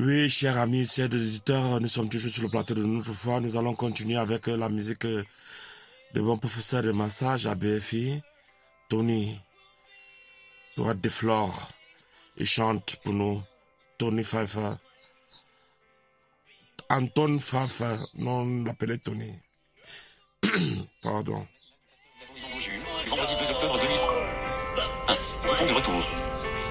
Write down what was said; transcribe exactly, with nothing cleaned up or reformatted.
Oui, chers amis, chers auditeurs, nous sommes toujours sur le plateau de notre foi. Nous allons continuer avec la musique de mon professeur de massage à B F I, Tony, Roi des Flores. Il chante pour nous, Tony Pfeiffer. Anton Pfeiffer, non, on l'appelait Tony. Pardon. Vendredi deux octobre deux mille un. Bouton de retour.